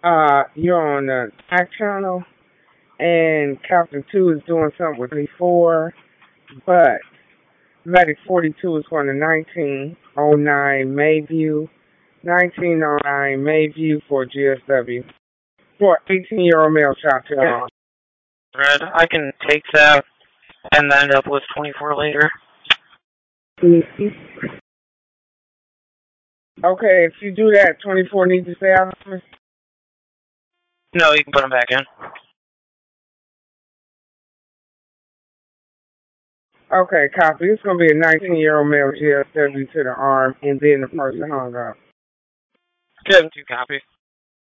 You're on the back channel, and Captain 2 is doing something with 34, but Medic 42 is going to 1909 Mayview, 1909 Mayview for GSW. For 18-year-old male child to Yeah. Red, I can take that and then end up with 24 later. Okay, if you do that, 24 needs to stay out of me? No, you can put them back in. Okay, copy. It's going to be a 19-year-old male GSW to the arm, and then the person hung up. 7-2 copy.